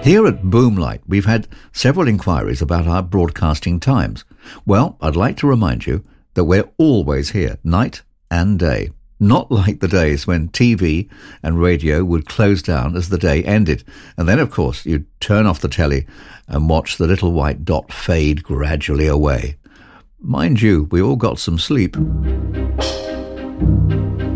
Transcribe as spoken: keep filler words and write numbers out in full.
Here at Boomlight, we've had several inquiries about our broadcasting times. Well, I'd like to remind you that we're always here, night and day. Not like the days when T V and radio would close down as the day ended. And then, of course, you'd turn off the telly and watch the little white dot fade gradually away. Mind you, we all got some sleep.